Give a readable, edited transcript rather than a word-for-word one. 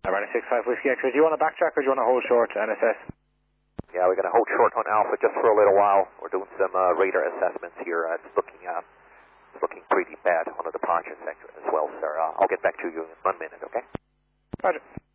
November 65 Whiskey X-ray. Do you want to backtrack or do you want to hold short NSS? Yeah, we're going to hold short on Alpha just for a little while. We're doing some radar assessments here. It's looking pretty bad on the departure sector as well, sir. I'll get back to you in 1 minute, okay? Roger.